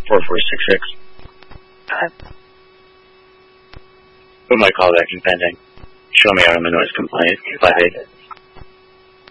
4466. Put my call back in pending. Show me out on the noise complaint. 58.